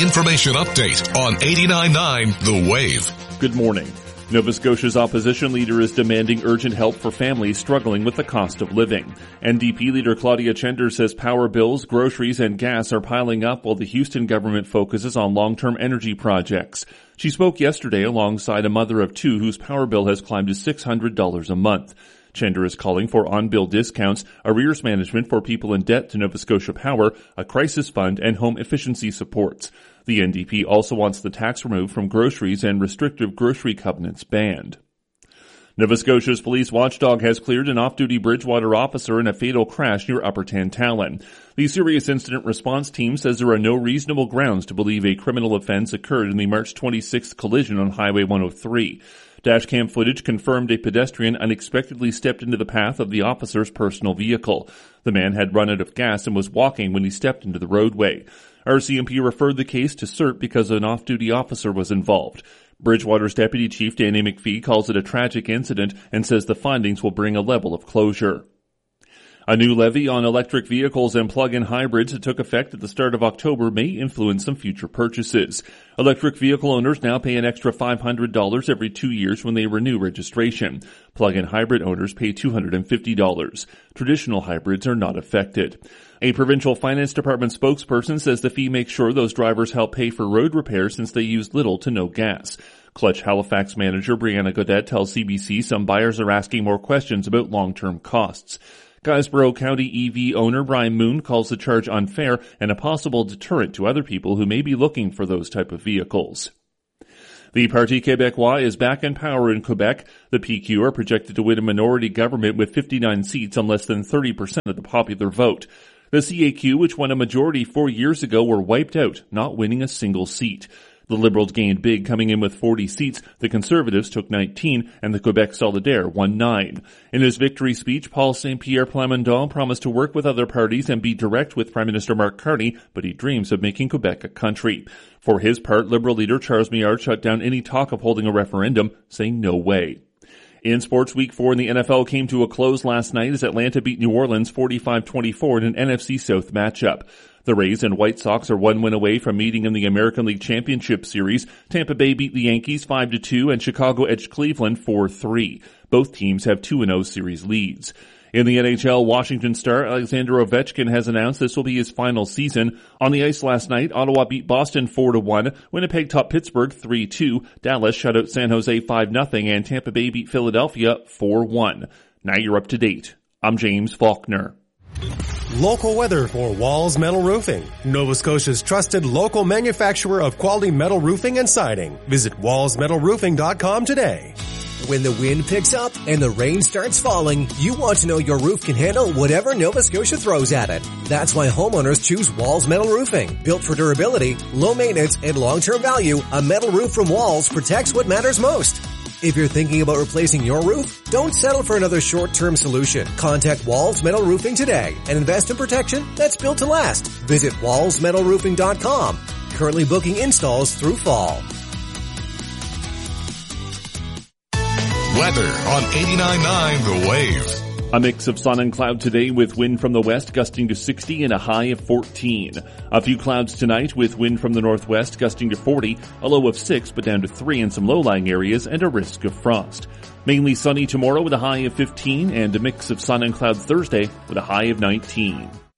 information update on 89.9 The Wave. Good morning. Nova Scotia's opposition leader is demanding urgent help for families struggling with the cost of living. NDP leader Claudia Chender says power bills, groceries, and gas are piling up while the Houston government focuses on long-term energy projects. She spoke yesterday alongside a mother of two whose power bill has climbed to $600 a month. Chender is calling for on-bill discounts, arrears management for people in debt to Nova Scotia Power, a crisis fund, and home efficiency supports. The NDP also wants the tax removed from groceries and restrictive grocery covenants banned. Nova Scotia's police watchdog has cleared an off-duty Bridgewater officer in a fatal crash near Upper Tantallon. The Serious Incident Response Team says there are no reasonable grounds to believe a criminal offense occurred in the March 26th collision on Highway 103. Dashcam footage confirmed a pedestrian unexpectedly stepped into the path of the officer's personal vehicle. The man had run out of gas and was walking when he stepped into the roadway. RCMP referred the case to CERT because an off-duty officer was involved. Bridgewater's Deputy Chief Danny McPhee calls it a tragic incident and says the findings will bring a level of closure. A new levy on electric vehicles and plug-in hybrids that took effect at the start of October may influence some future purchases. Electric vehicle owners now pay an extra $500 every 2 years when they renew registration. Plug-in hybrid owners pay $250. Traditional hybrids are not affected. A provincial finance department spokesperson says the fee makes sure those drivers help pay for road repairs since they use little to no gas. Clutch Halifax manager Brianna Godet tells CBC some buyers are asking more questions about long-term costs. Guysborough County EV owner Brian Moon calls the charge unfair and a possible deterrent to other people who may be looking for those type of vehicles. The Parti Québécois is back in power in Quebec. The PQ are projected to win a minority government with 59 seats on less than 30% of the popular vote. The CAQ, which won a majority 4 years ago, were wiped out, not winning a single seat. The Liberals gained big, coming in with 40 seats. The Conservatives took 19, and the Quebec Solidaire won 9. In his victory speech, Paul Saint-Pierre Plamondon promised to work with other parties and be direct with Prime Minister Mark Carney, but he dreams of making Quebec a country. For his part, Liberal leader Charles Miard shut down any talk of holding a referendum, saying no way. In sports, Week 4 in the NFL came to a close last night as Atlanta beat New Orleans 45-24 in an NFC South matchup. The Rays and White Sox are 1 win away from meeting in the American League Championship Series. Tampa Bay beat the Yankees 5-2 and Chicago edged Cleveland 4-3. Both teams have 2-0 series leads. In the NHL, Washington star Alexander Ovechkin has announced this will be his final season. On the ice last night, Ottawa beat Boston 4-1, Winnipeg topped Pittsburgh 3-2, Dallas shut out San Jose 5-0, and Tampa Bay beat Philadelphia 4-1. Now you're up to date. I'm James Faulkner. Local weather for Walls Metal Roofing, Nova Scotia's trusted local manufacturer of quality metal roofing and siding. Visit wallsmetalroofing.com today. When the wind picks up and the rain starts falling, you want to know your roof can handle whatever Nova Scotia throws at it. That's why homeowners choose Walls Metal Roofing. Built for durability, low maintenance, and long-term value, a metal roof from Walls protects what matters most. If you're thinking about replacing your roof, don't settle for another short-term solution. Contact Walls Metal Roofing today and invest in protection that's built to last. Visit wallsmetalroofing.com. Currently booking installs through fall. Weather on 89.9 The Wave. A mix of sun and cloud today with wind from the west gusting to 60 and a high of 14. A few clouds tonight with wind from the northwest gusting to 40, a low of 6 but down to 3 in some low-lying areas and a risk of frost. Mainly sunny tomorrow with a high of 15 and a mix of sun and cloud Thursday with a high of 19.